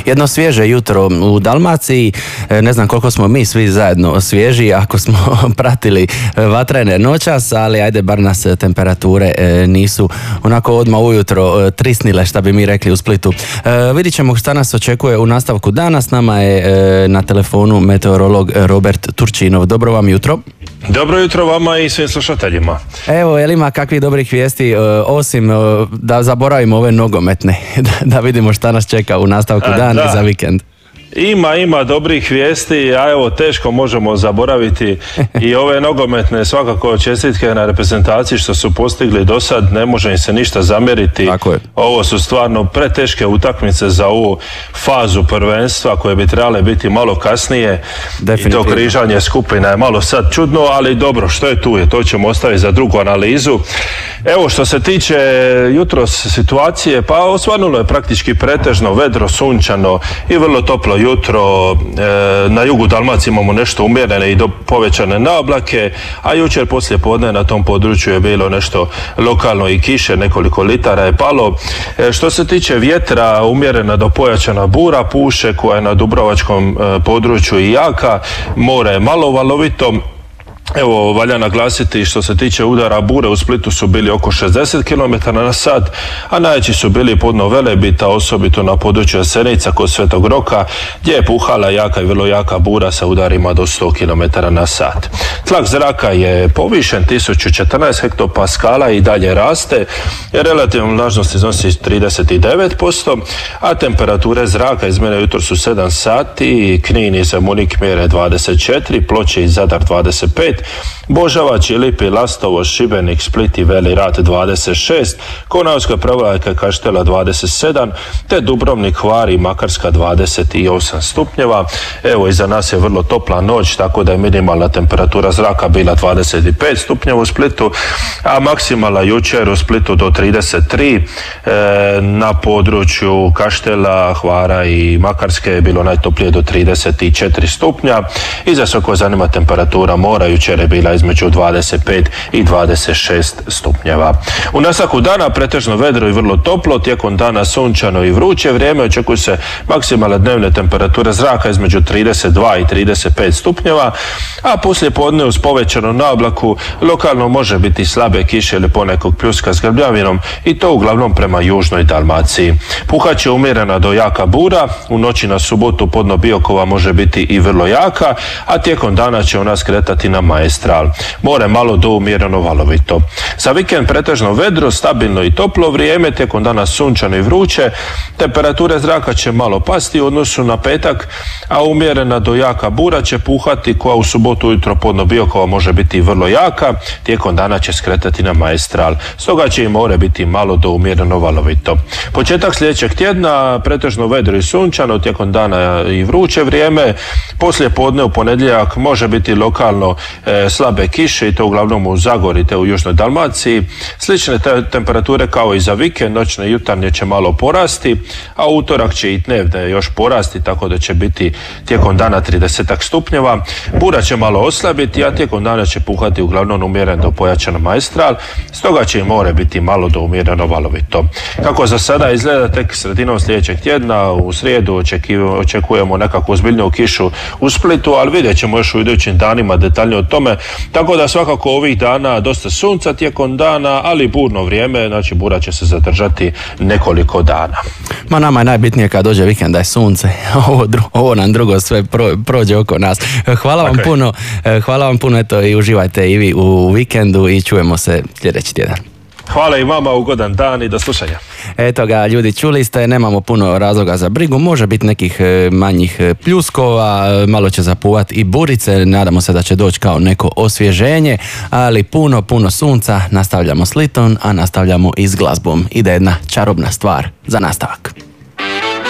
Jedno svježe jutro u Dalmaciji, ne znam koliko smo mi svi zajedno svježi ako smo pratili vatrene noćas, ali ajde bar nas temperature nisu onako odmah ujutro trisnile, šta bi mi rekli u Splitu. Vidit ćemo šta nas očekuje u nastavku dana. S nama je na telefonu meteorolog Robert Turčinov. Dobro vam jutro. Dobro jutro vama i svim slušateljima. Evo, jel ima kakvih dobrih vijesti, osim da zaboravimo ove nogometne, da vidimo šta nas čeka u nastavku dana i za vikend? Ima dobrih vijesti, a evo teško možemo zaboraviti i ove nogometne. Svakako čestitke na reprezentaciji što su postigli do sad, ne može im se ništa zamjeriti. Ovo su stvarno preteške utakmice za ovu fazu prvenstva koje bi trebale biti malo kasnije. I to križanje skupina je malo sad čudno, ali dobro, što je tu je, to ćemo ostaviti za drugu analizu. Evo, što se tiče jutros situacije, pa osvanulo je praktički pretežno, vedro, sunčano i vrlo toplo jutro. Na jugu Dalmacije imamo nešto umjerene i do povećane naoblake, a jučer poslije podne na tom području je bilo nešto lokalno i kiše, nekoliko litara je palo. Što se tiče vjetra, umjerena do pojačana bura puše koja je na dubrovačkom području i jaka, more je malo valovito. Evo, valja naglasiti što se tiče udara bure u Splitu su bili oko 60 km/h, a najveći su bili podno Velebita, osobito na području Jasenica kod Svetog Roka, gdje je puhala jaka i vrlo jaka bura sa udarima do 100 km/h. Tlak zraka je povišen 1014 hektopaskala i dalje raste, relativna vlažnost iznosi 39%, a temperature zraka izmjene jutro su 7 sati, Knin i Zemunik mjere 24, Ploče i Zadar 25, Božavac, Ilipi, Lastovo, Šibenik, Split i Veli Rat 26, Konavska, Prevlaka, Kaštela 27, te Dubrovnik, Hvar i Makarska 28 stupnjeva. Evo, iza nas je vrlo topla noć, tako da je minimalna temperatura zraka bila 25 stupnjeva u Splitu, a maksimalna jučer u Splitu do 33, na području Kaštela, Hvara i Makarske je bilo najtoplije do 34 stupnja. I za sve koje zanima temperatura mora, jučer je bila između 25 i 26 stupnjeva. U nastavku dana pretežno vedro i vrlo toplo, tijekom dana sunčano i vruće vrijeme, očekuju se maksimalne dnevne temperature zraka između 32 i 35 stupnjeva, a poslije podne uz povećanu naoblaku lokalno može biti slabe kiše ili ponekog pljuska s grmljavinom i to uglavnom prema južnoj Dalmaciji. Puhat je umjerena do jaka bura, u noći na subotu podno Biokova može biti i vrlo jaka, a tijekom dana će u nas kretati na Maestral. More malo do umjereno valovito. Za vikend pretežno vedro, stabilno i toplo vrijeme, tijekom dana sunčano i vruće, temperature zraka će malo pasti u odnosu na petak, a umjerena do jaka bura će puhati koja u subotu ujutro podno Biokova može biti vrlo jaka, tijekom dana će skretati na Maestral. Stoga će i more biti malo do umjereno valovito. Početak sljedećeg tjedna pretežno vedro i sunčano, tijekom dana i vruće vrijeme, poslije podne u ponedjeljak može biti lokalno slabe kiše i to uglavnom u Zagori te u južnoj Dalmaciji. Slične temperature kao i za vikend, noćne i jutarnje će malo porasti, a utorak će i dnevne još porasti, tako da će biti tijekom dana 30 stupnjeva. Bura će malo oslabiti, a tijekom dana će puhati uglavnom umjeren do pojačan Maestral, stoga će i more biti malo do umjereno valovito. Kako za sada izgleda, tek sredinom sljedećeg tjedna u srijedu očekujemo nekakvu ozbiljniju kišu u Splitu, ali vidjet ćemo još u idućim danima detaljnije o tome, tako da svakako ovih dana dosta sunca tijekom dana, ali burno vrijeme, znači bura će se zadržati nekoliko dana. Ma nama je najbitnije kad dođe vikend da je sunce, ovo nam drugo sve prođe oko nas. Hvala vam puno, eto i uživajte i vi u vikendu i čujemo se sljedeći tjedan. Hvala i vama, ugodan dan i do slušanja. Eto ga, ljudi, čuli ste, nemamo puno razloga za brigu, može biti nekih manjih pljuskova, malo će zapuvat i burice, nadamo se da će doći kao neko osvježenje, ali puno sunca, nastavljamo s Litom, a nastavljamo i s glazbom. Ide jedna čarobna stvar za nastavak.